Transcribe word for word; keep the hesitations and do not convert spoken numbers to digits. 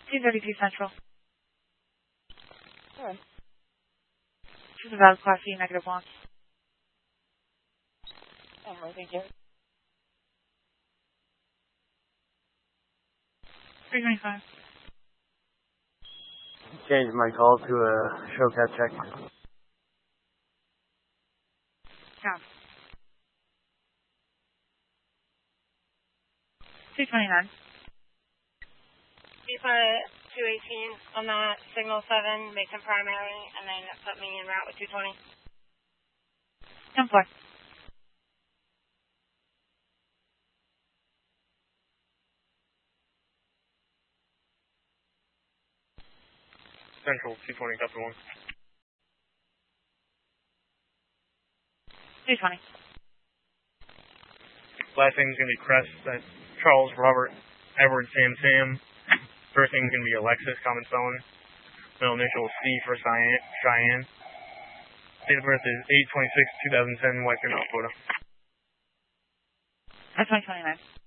two thirty-two Central. Alright. This is a valid Class C negative one. Alright, thank you. three twenty-five. Change my call to a showcat check. Count. two twenty-nine. Keep uh, two eighteen on that signal seven, make them primary, and then put me en route with two twenty. ten four. Central two twenty, copy one. two twenty. Last name's going to be Crest. That's Charles Robert Edward Sam Sam. First name's going to be Alexis, common spelling. Middle initial C for Cheyenne. Cheyenne. Date of birth is eight twenty-six two thousand ten, White North Dakota. That's twenty twenty-nine.